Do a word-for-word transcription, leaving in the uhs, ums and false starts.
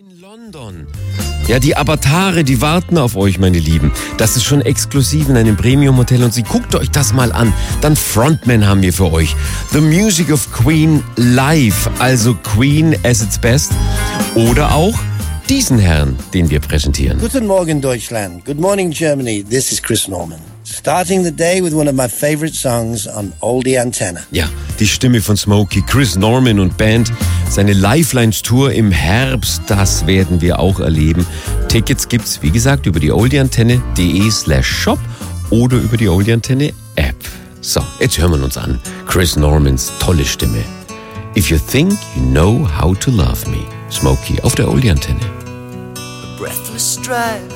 In London. Ja, die Avatare, die warten auf euch, meine Lieben. Das ist schon exklusiv in einem Premium-Hotel und Sie guckt euch das mal an. Dann Frontman haben wir für euch. The Music of Queen live, also Queen as its best. Oder auch diesen Herrn, den wir präsentieren. Guten Morgen, Deutschland. Good morning, Germany. This is Chris Norman. Starting the day with one of my favorite songs on Oldie Antenne. Ja, die Stimme von Smokey, Chris Norman und Band. Seine Lifelines-Tour im Herbst, das werden wir auch erleben. Tickets gibt's, wie gesagt, über die oldieantenne.de slash shop oder über die Oldie-Antenne App. So, jetzt hören wir uns an. Chris Normans tolle Stimme. If you think you know how to love me. Smokey auf der Oldie-Antenne. A breathless stride